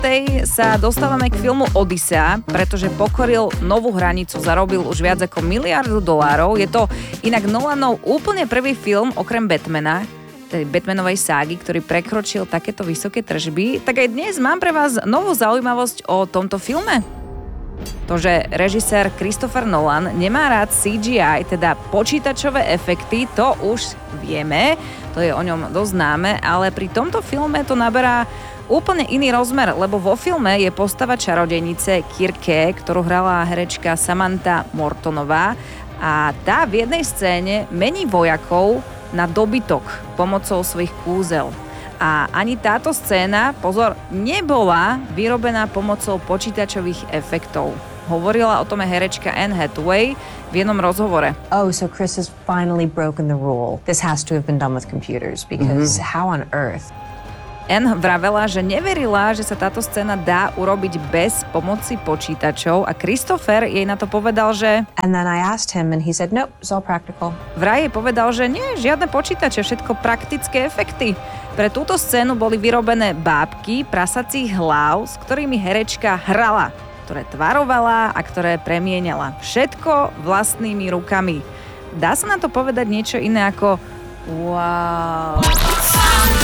sa dostávame k filmu Odyssea, pretože pokoril novú hranicu, zarobil už viac ako $1 miliardu. Je to inak Nolanov úplne prvý film okrem Batmana, tej Batmanovej ságy, ktorý prekročil takéto vysoké tržby. Tak aj dnes mám pre vás novú zaujímavosť o tomto filme. To, že režisér Christopher Nolan nemá rád CGI, teda počítačové efekty, to už vieme, to je o ňom dosť známe, ale pri tomto filme to naberá úplne iný rozmer, lebo vo filme je postava čarodejnice Kirke, ktorú hrala herečka Samantha Mortonová a tá v jednej scéne mení vojakov na dobytok pomocou svojich kúzel. A ani táto scéna, pozor, nebola vyrobená pomocou počítačových efektov. Hovorila o tom herečka Anne Hathaway v jednom rozhovore. Oh, so Chris has finally broken the rule. This has to have been done with computers because how on earth? Anne vravela, že neverila, že sa táto scéna dá urobiť bez pomoci počítačov a Christopher jej na to povedal, že... And then I asked him and he said, nope, it's all practical. Vraj jej povedal, že nie, žiadne počítače, všetko praktické efekty. Pre túto scénu boli vyrobené bábky prasacích hlav, s ktorými herečka hrala, ktoré tvarovala a ktoré premieňala. Všetko vlastnými rukami. Dá sa na to povedať niečo iné ako wow.